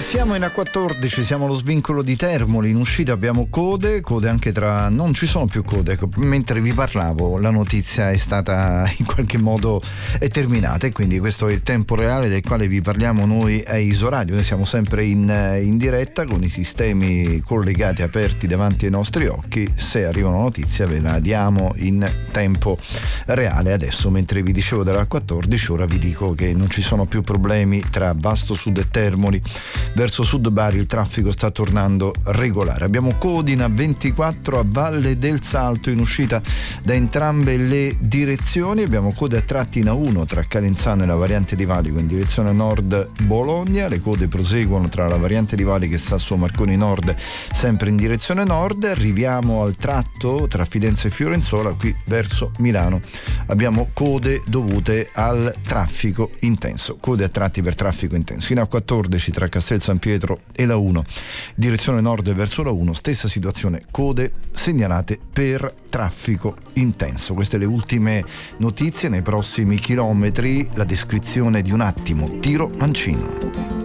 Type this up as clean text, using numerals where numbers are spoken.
Siamo in A14, siamo allo svincolo di Termoli, in uscita abbiamo code anche tra... non ci sono più code, ecco, mentre vi parlavo la notizia è stata in qualche modo è terminata e quindi questo è il tempo reale del quale vi parliamo noi a Isoradio. Noi siamo sempre in diretta con i sistemi collegati aperti davanti ai nostri occhi, se arriva una notizia ve la diamo in tempo reale. Adesso mentre vi dicevo della A14 ora vi dico che non ci sono più problemi tra Vasto Sud e Termoli. Verso Sud Bari il traffico sta tornando regolare. Abbiamo Codina 24 a Valle del Salto in uscita da entrambe le direzioni. Abbiamo code a tratti in A1 tra Calenzano e la variante di Valico in direzione nord Bologna. Le code proseguono tra la variante di Valico e Sasso Marconi Nord sempre in direzione nord. Arriviamo al tratto tra Fidenza e Fiorenzola, qui verso Milano. Abbiamo code dovute al traffico intenso, code a tratti per traffico intenso. In A14 tra Castel San Pietro e la 1 direzione nord verso la 1, stessa situazione, code segnalate per traffico intenso. Queste le ultime notizie. Nei prossimi chilometri la descrizione di un attimo Tiro Mancino.